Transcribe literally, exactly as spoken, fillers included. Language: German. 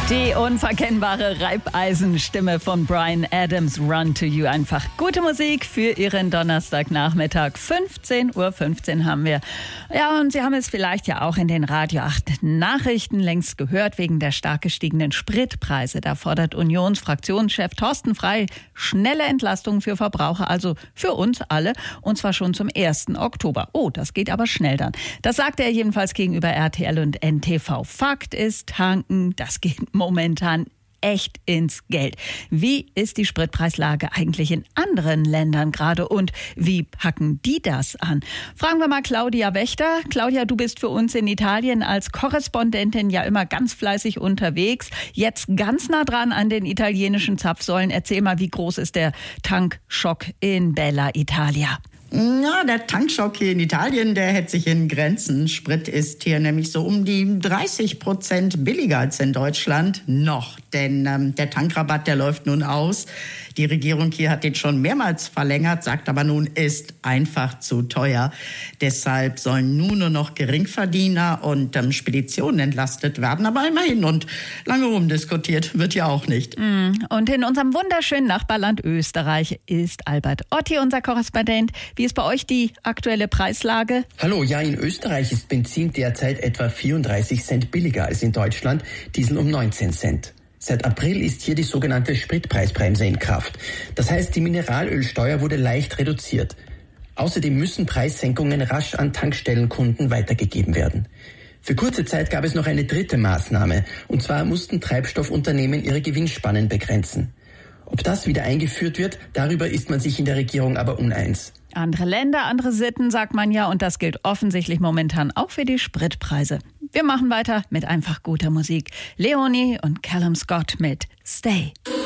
Die unverkennbare Reibeisenstimme von Bryan Adams, Run to You. Einfach gute Musik für Ihren Donnerstagnachmittag. fünfzehn Uhr fünfzehn haben wir. Ja, und Sie haben es vielleicht ja auch in den Radio acht Nachrichten längst gehört, wegen der stark gestiegenen Spritpreise. Da fordert Unionsfraktionschef Thorsten Frey schnelle Entlastung für Verbraucher, also für uns alle, und zwar schon zum ersten Oktober. Oh, das geht aber schnell dann. Das sagte er jedenfalls gegenüber R T L und N T V. Fakt ist, tanken, das geht momentan echt ins Geld. Wie ist die Spritpreislage eigentlich in anderen Ländern gerade und wie packen die das an? Fragen wir mal Claudia Wächter. Claudia, du bist für uns in Italien als Korrespondentin ja immer ganz fleißig unterwegs. Jetzt ganz nah dran an den italienischen Zapfsäulen. Erzähl mal, wie groß ist der Tankschock in Bella Italia? Ja, der Tankschock hier in Italien, der hält sich in Grenzen. Sprit ist hier nämlich so um die dreißig Prozent billiger als in Deutschland. Noch, denn ähm, der Tankrabatt, der läuft nun aus. Die Regierung hier hat den schon mehrmals verlängert, sagt aber nun, ist einfach zu teuer. Deshalb sollen nun nur noch Geringverdiener und ähm, Speditionen entlastet werden. Aber immerhin, und lange rumdiskutiert wird ja auch nicht. Und in unserem wunderschönen Nachbarland Österreich ist Albert Otti unser Korrespondent. Wie ist bei euch die aktuelle Preislage? Hallo, ja, in Österreich ist Benzin derzeit etwa vierunddreißig Cent billiger als in Deutschland, Diesel um neunzehn Cent. Seit April ist hier die sogenannte Spritpreisbremse in Kraft. Das heißt, die Mineralölsteuer wurde leicht reduziert. Außerdem müssen Preissenkungen rasch an Tankstellenkunden weitergegeben werden. Für kurze Zeit gab es noch eine dritte Maßnahme, und zwar mussten Treibstoffunternehmen ihre Gewinnspannen begrenzen. Ob das wieder eingeführt wird, darüber ist man sich in der Regierung aber uneins. Andere Länder, andere Sitten, sagt man ja, und das gilt offensichtlich momentan auch für die Spritpreise. Wir machen weiter mit einfach guter Musik. Leonie und Callum Scott mit Stay.